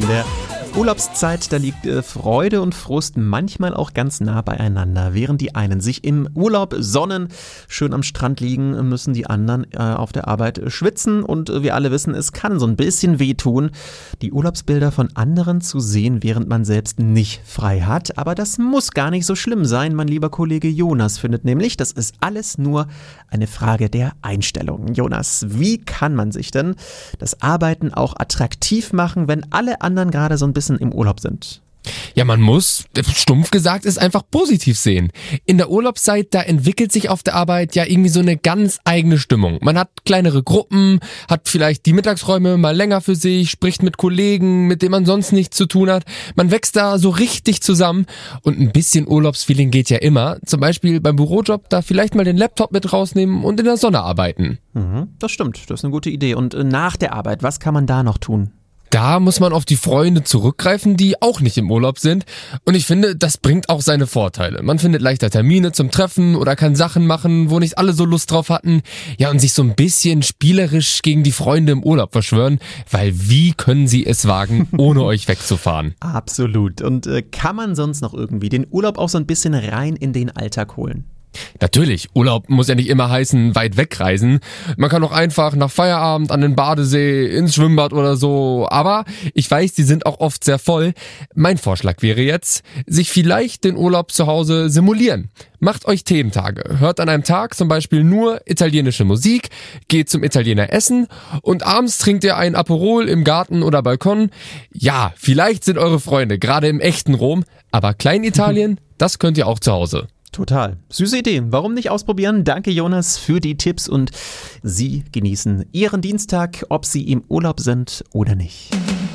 In der Urlaubszeit, da liegt Freude und Frust manchmal auch ganz nah beieinander. Während die einen sich im Urlaub sonnen, schön am Strand liegen, müssen die anderen auf der Arbeit schwitzen. Und wir alle wissen, es kann so ein bisschen wehtun, die Urlaubsbilder von anderen zu sehen, während man selbst nicht frei hat. Aber das muss gar nicht so schlimm sein. Mein lieber Kollege Jonas findet nämlich, das ist alles nur eine Frage der Einstellung. Jonas, wie kann man sich denn das Arbeiten auch attraktiv machen, wenn alle anderen gerade so ein bisschen im Urlaub sind? Ja, man muss, stumpf gesagt, es einfach positiv sehen. In der Urlaubszeit, da entwickelt sich auf der Arbeit ja irgendwie so eine ganz eigene Stimmung. Man hat kleinere Gruppen, hat vielleicht die Mittagsräume mal länger für sich, spricht mit Kollegen, mit denen man sonst nichts zu tun hat. Man wächst da so richtig zusammen und ein bisschen Urlaubsfeeling geht ja immer. Zum Beispiel beim Bürojob da vielleicht mal den Laptop mit rausnehmen und in der Sonne arbeiten. Das stimmt, das ist eine gute Idee. Und nach der Arbeit, was kann man da noch tun? Da muss man auf die Freunde zurückgreifen, die auch nicht im Urlaub sind. Und ich finde, das bringt auch seine Vorteile. Man findet leichter Termine zum Treffen oder kann Sachen machen, wo nicht alle so Lust drauf hatten. Ja, und sich so ein bisschen spielerisch gegen die Freunde im Urlaub verschwören. Weil wie können sie es wagen, ohne euch wegzufahren? Absolut. Und kann man sonst noch irgendwie den Urlaub auch so ein bisschen rein in den Alltag holen? Natürlich, Urlaub muss ja nicht immer heißen, weit wegreisen. Man kann auch einfach nach Feierabend an den Badesee, ins Schwimmbad oder so. Aber ich weiß, die sind auch oft sehr voll. Mein Vorschlag wäre jetzt, sich vielleicht den Urlaub zu Hause simulieren. Macht euch Thementage. Hört an einem Tag zum Beispiel nur italienische Musik, geht zum Italiener essen und abends trinkt ihr ein Aperol im Garten oder Balkon. Ja, vielleicht sind eure Freunde gerade im echten Rom, aber Kleinitalien, das könnt ihr auch zu Hause. Total. Süße Idee. Warum nicht ausprobieren? Danke, Jonas, für die Tipps und Sie genießen Ihren Dienstag, ob Sie im Urlaub sind oder nicht.